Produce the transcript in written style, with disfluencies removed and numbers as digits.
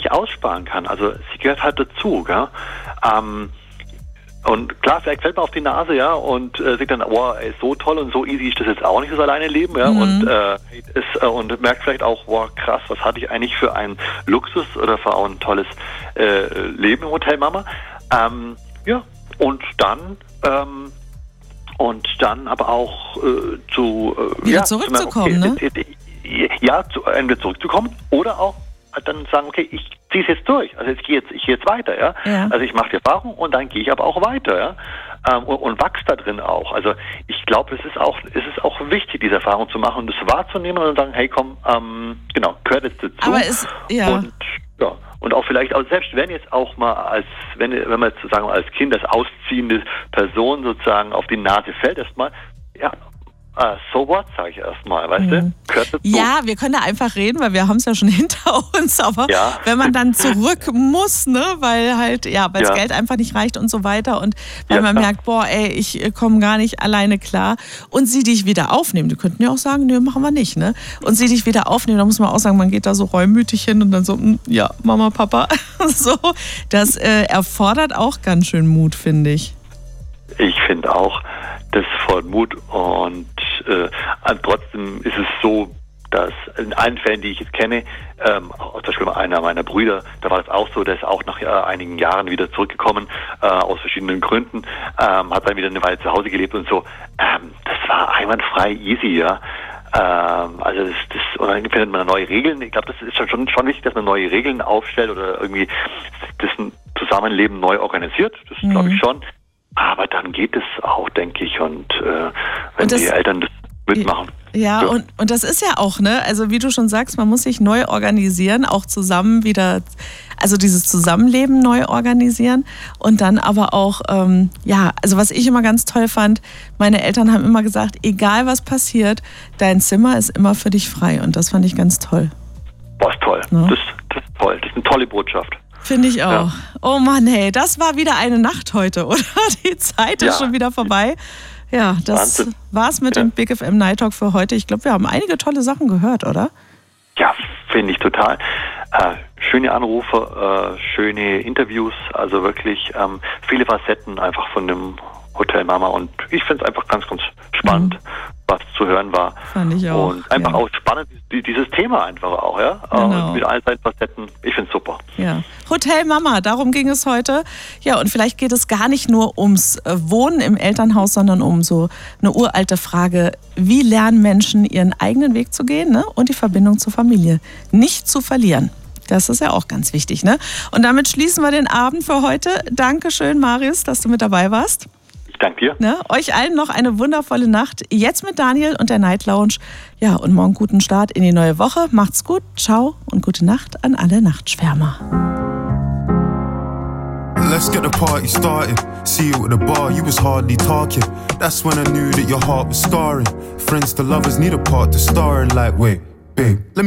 nicht aussparen kann. Also sie gehört halt dazu, gell? Und klar, vielleicht fällt man auf die Nase, ja, und sieht dann, oh, ey, so toll und so easy ist das jetzt auch nicht, das alleine Leben, ja, und merkt vielleicht auch, wow, krass, was hatte ich eigentlich für einen Luxus oder für auch ein tolles Leben im Hotel Mama. Und dann aber auch wieder zurückzukommen, ne? Entweder zurückzukommen oder auch dann sagen, okay, ich ziehe es jetzt durch. Also ich gehe jetzt weiter, ja. Also ich mache die Erfahrung und dann gehe ich aber auch weiter, ja. Und wachse da drin auch. Also ich glaube, es ist auch wichtig, diese Erfahrung zu machen und das wahrzunehmen und dann sagen, hey, komm, gehört jetzt dazu. Aber Und auch vielleicht, also selbst wenn jetzt auch mal wenn man jetzt sozusagen als Kind, als ausziehende Person sozusagen auf die Nase fällt erstmal, ja, so what, sage ich erstmal, weißt du? Gehört dazu. Ja, wir können da einfach reden, weil wir haben es ja schon hinter uns, aber wenn man dann zurück muss, ne, weil halt, weil das Geld einfach nicht reicht und so weiter und weil man merkt, boah, ey, ich komme gar nicht alleine klar und sie dich wieder aufnehmen. Die könnten ja auch sagen, nee, machen wir nicht, ne? Und sie dich wieder aufnehmen, da muss man auch sagen, man geht da so reumütig hin und dann so, ja, Mama, Papa, so. Das erfordert auch ganz schön Mut, finde ich. Ich finde auch, das voll Mut und trotzdem ist es so, dass in allen Fällen, die ich jetzt kenne, zum Beispiel einer meiner Brüder, da war das auch so, der ist auch nach einigen Jahren wieder zurückgekommen, aus verschiedenen Gründen, hat dann wieder eine Weile zu Hause gelebt und so. Das war einwandfrei easy, ja. Also und dann findet man neue Regeln. Ich glaube, das ist schon wichtig, dass man neue Regeln aufstellt oder irgendwie das Zusammenleben neu organisiert. Das glaube ich schon. Aber dann geht es auch, denke ich, und wenn die Eltern das mitmachen. Ja, und das ist ja auch, ne? Also wie du schon sagst, man muss sich neu organisieren, auch zusammen wieder, also dieses Zusammenleben neu organisieren und dann aber auch, also was ich immer ganz toll fand, meine Eltern haben immer gesagt, egal was passiert, dein Zimmer ist immer für dich frei und das fand ich ganz toll. Boah, ist toll. Ja. Das ist toll. Das ist eine tolle Botschaft. Finde ich auch. Ja. Oh Mann, hey, das war wieder eine Nacht heute, oder? Die Zeit ist schon wieder vorbei. Ja, das war's mit dem Big FM Night Talk für heute. Ich glaube, wir haben einige tolle Sachen gehört, oder? Ja, finde ich total. Schöne Anrufe, schöne Interviews, also wirklich viele Facetten einfach von dem Hotel Mama und ich finde es einfach ganz, ganz spannend, was zu hören war. Fand ich auch. Und einfach auch spannend, dieses Thema einfach auch, ja. Genau. Mit allen seinen Facetten. Ich finde es super. Ja. Hotel Mama, darum ging es heute. Ja, und vielleicht geht es gar nicht nur ums Wohnen im Elternhaus, sondern um so eine uralte Frage, wie lernen Menschen ihren eigenen Weg zu gehen, ne? Und die Verbindung zur Familie nicht zu verlieren. Das ist ja auch ganz wichtig, ne? Und damit schließen wir den Abend für heute. Dankeschön, Marius, dass du mit dabei warst. Danke dir. Ne? Euch allen noch eine wundervolle Nacht. Jetzt mit Daniel und der Night Lounge. Ja, und morgen guten Start in die neue Woche. Macht's gut, ciao und gute Nacht an alle Nachtschwärmer. Let's get the party started. See you at the bar, you was hardly talking. That's when I knew that your heart was scarring. Friends to lovers need a part to star in, like, wait, babe, let me